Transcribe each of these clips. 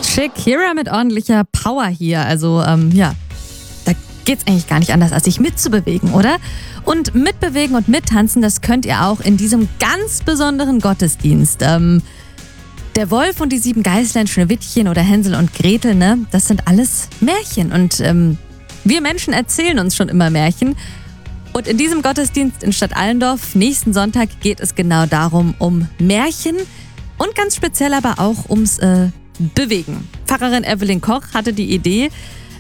Shakira mit ordentlicher Power hier. Also, da geht's eigentlich gar nicht anders, als sich mitzubewegen, oder? Und mitbewegen und mittanzen, das könnt ihr auch in diesem ganz besonderen Gottesdienst. Der Wolf und die 7 Geißlein, Schneewittchen oder Hänsel und Gretel, ne? Das sind alles Märchen. Und wir Menschen erzählen uns schon immer Märchen. Und in diesem Gottesdienst in Stadt Allendorf, nächsten Sonntag, geht es genau darum, um Märchen und ganz speziell aber auch ums Bewegen. Pfarrerin Evelyn Koch hatte die Idee,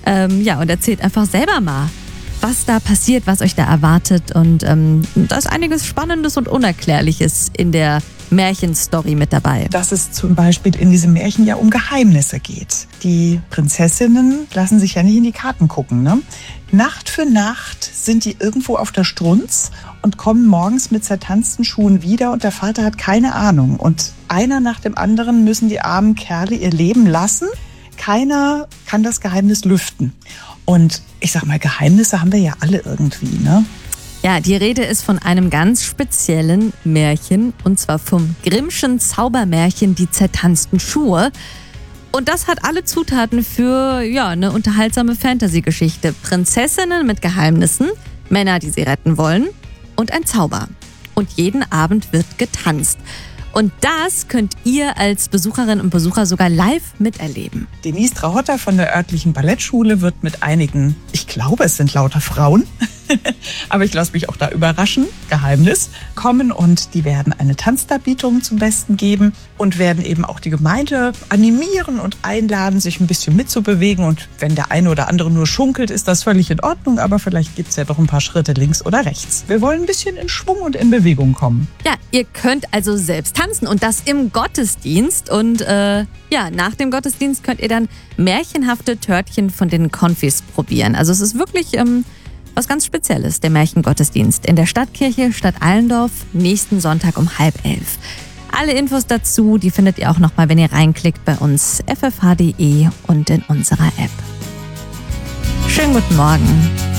und erzählt einfach selber mal, was da passiert, was euch da erwartet. Und da ist einiges Spannendes und Unerklärliches in der Märchenstory mit dabei. Dass es zum Beispiel in diesem Märchen ja um Geheimnisse geht. Die Prinzessinnen lassen sich ja nicht in die Karten gucken, ne? Nacht für Nacht sind die irgendwo auf der Strunz und kommen morgens mit zertanzten Schuhen wieder und der Vater hat keine Ahnung. Und einer nach dem anderen müssen die armen Kerle ihr Leben lassen. Keiner kann das Geheimnis lüften. Und ich sag mal, Geheimnisse haben wir ja alle irgendwie, ne? Ja, die Rede ist von einem ganz speziellen Märchen, und zwar vom Grimmschen Zaubermärchen Die zertanzten Schuhe. Und das hat alle Zutaten für eine unterhaltsame Fantasy-Geschichte. Prinzessinnen mit Geheimnissen, Männer, die sie retten wollen und ein Zauber. Und jeden Abend wird getanzt. Und das könnt ihr als Besucherinnen und Besucher sogar live miterleben. Denise Trahotter von der örtlichen Ballettschule wird mit einigen, ich glaube es sind lauter Frauen, aber ich lasse mich auch da überraschen, Geheimnis, kommen und die werden eine Tanzdarbietung zum Besten geben und werden eben auch die Gemeinde animieren und einladen, sich ein bisschen mitzubewegen. Und wenn der eine oder andere nur schunkelt, ist das völlig in Ordnung, aber vielleicht gibt es ja doch ein paar Schritte links oder rechts. Wir wollen ein bisschen in Schwung und in Bewegung kommen. Ja, ihr könnt also selbst tanzen und das im Gottesdienst. Und nach dem Gottesdienst könnt ihr dann märchenhafte Törtchen von den Konfis probieren. Also es ist wirklich was ganz Spezielles, der Märchengottesdienst in der Stadtkirche Stadt Allendorf, nächsten Sonntag um 10:30. Alle Infos dazu, die findet ihr auch nochmal, wenn ihr reinklickt bei uns ffh.de und in unserer App. Schönen guten Morgen.